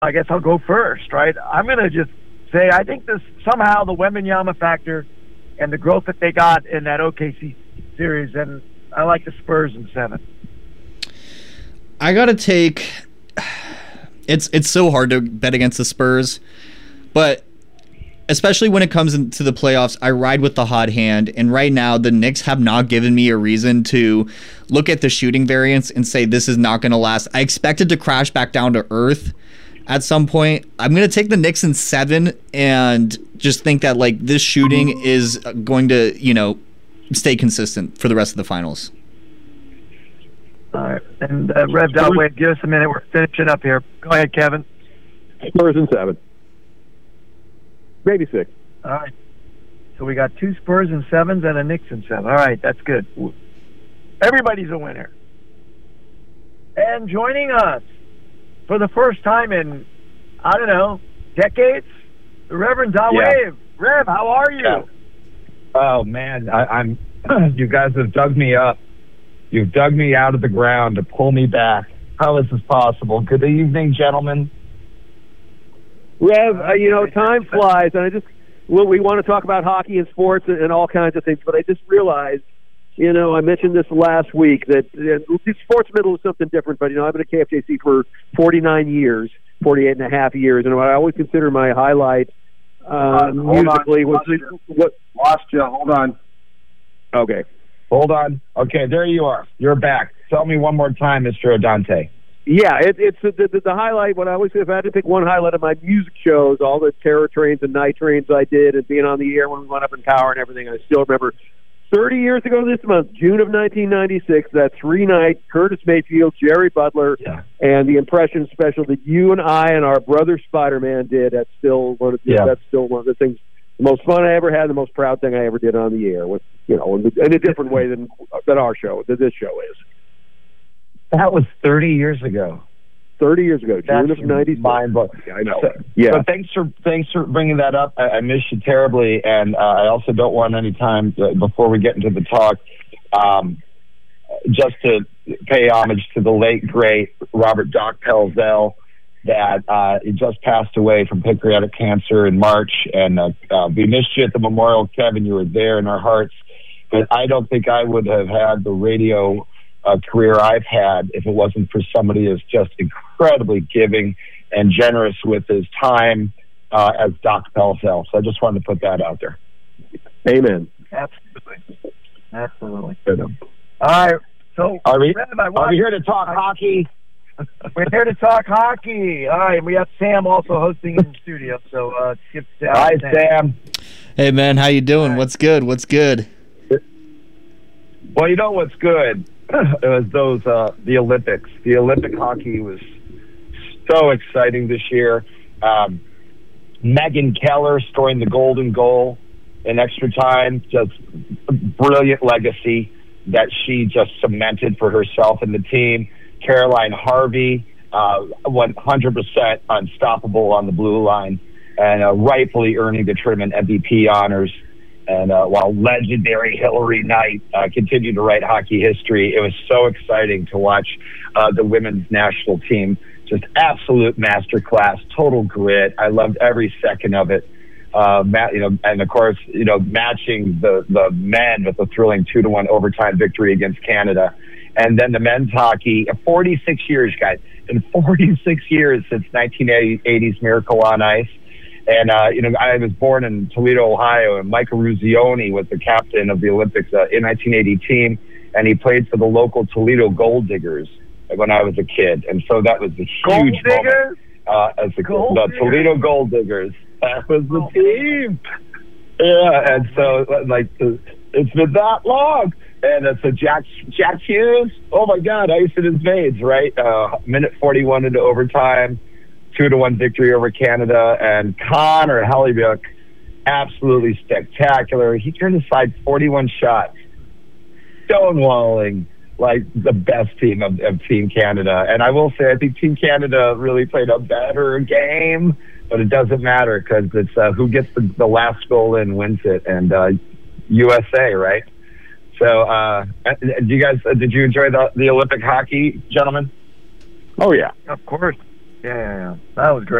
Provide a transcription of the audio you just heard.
I guess I'll go first, right? I'm going to just say I think this somehow the Wembanyama factor and the growth that they got in that OKC series, and I like the Spurs in 7. I got to take... It's so hard to bet against the Spurs, but especially when it comes into the playoffs, I ride with the hot hand, and right now the Knicks have not given me a reason to look at the shooting variance and say this is not going to last. I expect it to crash back down to earth at some point. I'm going to take the Knicks in 7 and just think that like this shooting is going to, stay consistent for the rest of the finals. All right. And Rev Dalway, give us a minute. We're finishing up here. Go ahead, Kevin. Spurs in 7. Maybe 6. All right. So we got 2 Spurs in 7s and a Knicks in 7. All right, that's good. Everybody's a winner. And joining us for the first time in, I don't know, decades, the Reverend Dalway. Yeah. Rev, how are you? Yeah. Oh, man, I'm. You guys have dug me up. You've dug me out of the ground to pull me back. How is this possible? Good evening, gentlemen. Rev, time flies, and we want to talk about hockey and sports and all kinds of things, but I just realized, I mentioned this last week, that sports middle is something different, but, I've been at KFJC for 48 and a half years, and what I always consider my highlight musically was... Lost you. Hold on. Okay. Hold on. Okay, there you are. You're back. Tell me one more time, Mr. Odante. Yeah, it's the highlight. When I always, if I had to pick one highlight of my music shows, all the terror trains and night trains I did, and being on the air when we went up in power and everything, I still remember 30 years ago this month, June of 1996, that 3-night Curtis Mayfield, Jerry Butler, and the impression special that you and I and our brother Spider-Man did. That's still one of the things. The most fun I ever had, the most proud thing I ever did on the air, with in a different way than this show is. That was 30 years ago. 30 years ago, June of 96. Mind-blowing. I know. So thanks for bringing that up. I miss you terribly, and I also don't want any time before we get into the talk, just to pay homage to the late great Robert Doc Pelzel, that he just passed away from pancreatic cancer in March, and we missed you at the memorial. Kevin, you were there in our hearts, but I don't think I would have had the radio career I've had if it wasn't for somebody who's just incredibly giving and generous with his time as Doc Pelzel. So I just wanted to put that out there. Amen. Absolutely. All right. So are we here to talk hockey? We're here to talk hockey. All right, we have Sam also hosting in the studio. So skip down. Hi, Sam. Hey, man, how you doing? What's good? Well, you know what's good? It was the Olympics. The Olympic hockey was so exciting this year. Megan Keller scoring the golden goal in extra time, just a brilliant legacy that she just cemented for herself and the team. Caroline Harvey, 100% unstoppable on the blue line, and rightfully earning the tournament MVP honors. And while legendary Hillary Knight continued to write hockey history, it was so exciting to watch the women's national team. Just absolute masterclass, total grit. I loved every second of it. And of course, matching the men with a thrilling 2-1 overtime victory against Canada. And then the men's hockey, 46 years, guys. In 46 years since 1980's Miracle on Ice. And, I was born in Toledo, Ohio, and Michael Ruzioni was the captain of the Olympics in 1980 team, and he played for the local Toledo Gold Diggers when I was a kid. And so that was a huge moment. The Toledo Gold Diggers. That was the team. Yeah, and so, it's been that long. And so Jack Hughes, oh, my God, ice in his veins, right? Minute 41 into overtime, 2-1 victory over Canada. And Connor Hellebuyck, absolutely spectacular. He turned aside 41 shots, stonewalling like the best team of Team Canada. And I will say, I think Team Canada really played a better game, but it doesn't matter because it's who gets the last goal in wins it, and USA, right? So, did you enjoy the Olympic hockey, gentlemen? Oh yeah, of course. Yeah. That was great.